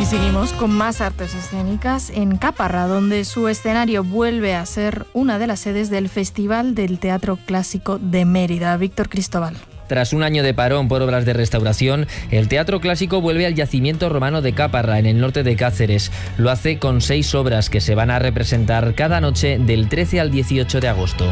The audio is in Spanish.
Y seguimos con más artes escénicas en Caparra, donde su escenario vuelve a ser una de las sedes del Festival del Teatro Clásico de Mérida. Víctor Cristóbal. Tras un año de parón por obras de restauración, el Teatro Clásico vuelve al yacimiento romano de Caparra, en el norte de Cáceres. Lo hace con 6 obras que se van a representar cada noche del 13 al 18 de agosto.